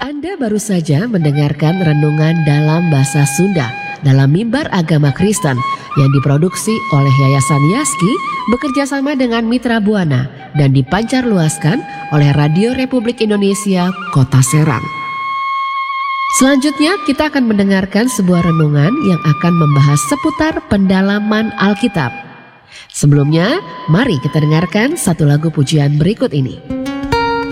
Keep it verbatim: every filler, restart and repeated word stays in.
Anda baru saja mendengarkan renungan dalam bahasa Sunda dalam Mimbar Agama Kristen yang diproduksi oleh Yayasan Yaski bekerjasama dengan Mitra Buana dan dipancarluaskan oleh Radio Republik Indonesia Kota Serang. Selanjutnya kita akan mendengarkan sebuah renungan yang akan membahas seputar pendalaman Alkitab. Sebelumnya, mari kita dengarkan satu lagu pujian berikut ini.